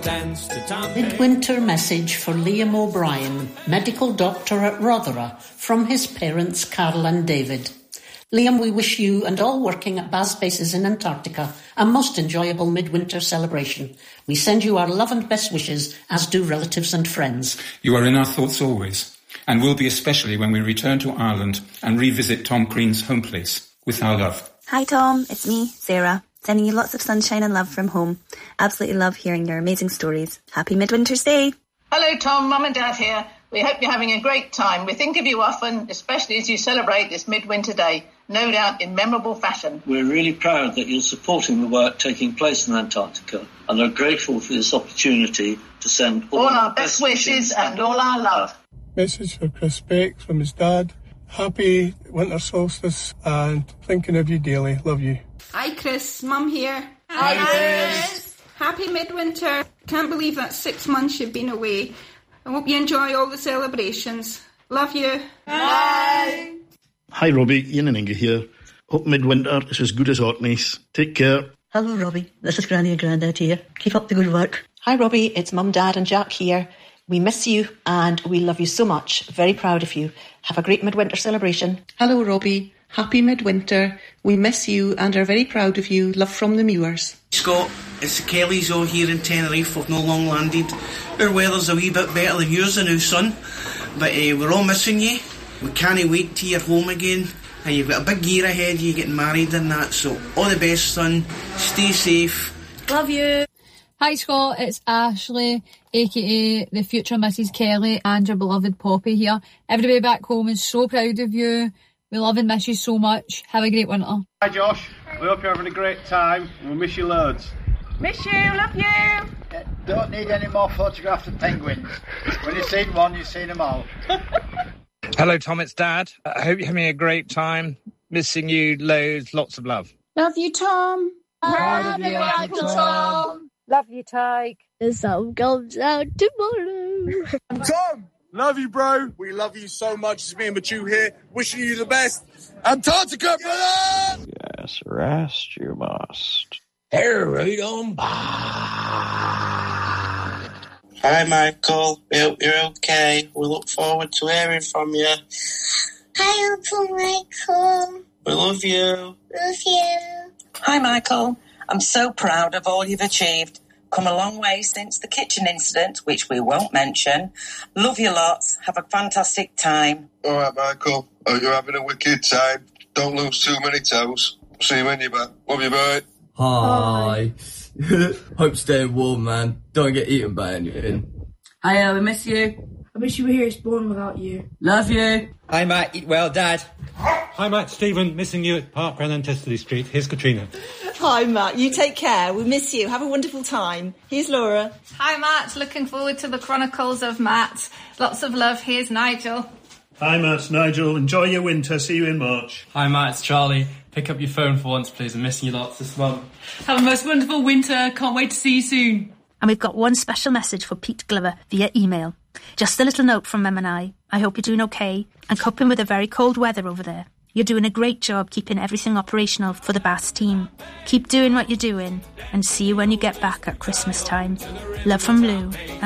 dance to Tom. Midwinter message for Liam O'Brien, medical doctor at Rotherham, from his parents Carol and David. Liam, we wish you and all working at BAS bases in Antarctica a most enjoyable midwinter celebration. We send you our love and best wishes, as do relatives and friends. You are in our thoughts always, and will be especially when we return to Ireland and revisit Tom Crean's home place. With our love. Hi Tom, it's me, Sarah, sending you lots of sunshine and love from home. Absolutely love hearing your amazing stories. Happy Midwinter's Day. Hello Tom, Mum and Dad here. We hope you're having a great time. We think of you often, especially as you celebrate this Midwinter Day, no doubt in memorable fashion. We're really proud that you're supporting the work taking place in Antarctica and are grateful for this opportunity to send all our best wishes and all our love. Message for Chris Beck from his dad. Happy winter solstice and thinking of you daily. Love you. Hi Chris, Mum here. Hi Chris. Happy midwinter. Can't believe that's 6 months you've been away. I hope you enjoy all the celebrations. Love you. Bye. Hi Robbie, Ian and Inga here. Hope midwinter is as good as Orkney's. Take care. Hello Robbie, this is Granny and Grandad here. Keep up the good work. Hi Robbie, it's Mum, Dad and Jack here. We miss you and we love you so much. Very proud of you. Have a great midwinter celebration. Hello Robbie, happy midwinter. We miss you and are very proud of you. Love from the Muirs. Scott, it's the Kellys all here in Tenerife. We've no long landed. Our weather's a wee bit better than yours now, son. But we're all missing you. We can't wait till you're home again. And you've got a big year ahead, you getting married and that. So all the best, son. Stay safe. Love you. Hi Scott, it's Ashley, aka the future Mrs Kelly, and your beloved Poppy here. Everybody back home is so proud of you. We love and miss you so much. Have a great winter. Hi Josh, we hope you're having a great time and we'll miss you loads. Miss you, love you. Don't need any more photographs of penguins. When you've seen one, you've seen them all. Hello Tom, it's Dad. I hope you're having a great time. Missing you loads, lots of love. Love you Tom. Love you Uncle Tom. Love you, Tyke. The sun comes out tomorrow. Tom, love you, bro. We love you so much. It's me and Machu here, wishing you the best. Antarctica, brother! Yes, rest you must. Right on by. Hi, Michael. We hope you're okay. We look forward to hearing from you. Hi, Uncle Michael. We love you. Love you. Hi, Michael. I'm so proud of all you've achieved. Come a long way since the kitchen incident, which we won't mention. Love you lots. Have a fantastic time. All right, Michael. Hope you're having a wicked time. Don't lose too many toes. See you when you're back. Love you, bye. Hi. Hope staying warm, man. Don't get eaten by anything. Hi, we miss you. I wish you were here born without you. Love you. Hi, Matt. Eat well, Dad. Hi, Matt. Stephen, missing you at Park Run and Testerley Street. Here's Katrina. Hi, Matt. You take care. We miss you. Have a wonderful time. Here's Laura. Hi, Matt. Looking forward to the Chronicles of Matt. Lots of love. Here's Nigel. Hi, Matt. Nigel. Enjoy your winter. See you in March. Hi, Matt. It's Charlie. Pick up your phone for once, please. I'm missing you lots this month. Have a most wonderful winter. Can't wait to see you soon. And we've got one special message for Pete Glover via email. Just a little note from Mem and I hope you're doing okay and coping with the very cold weather over there. You're doing a great job keeping everything operational for the BAS team. Keep doing what you're doing and see you when you get back at Christmas time. Love from Lou.